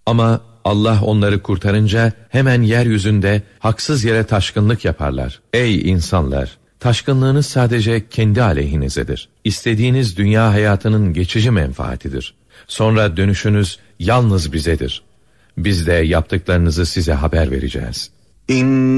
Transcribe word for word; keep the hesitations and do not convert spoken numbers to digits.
Ama Allah onları kurtarınca hemen yeryüzünde haksız yere taşkınlık yaparlar. Ey insanlar! Taşkınlığınız sadece kendi aleyhinizedir. İstediğiniz dünya hayatının geçici menfaatidir. Sonra dönüşünüz yalnız bizedir. Biz de yaptıklarınızı size haber vereceğiz. İn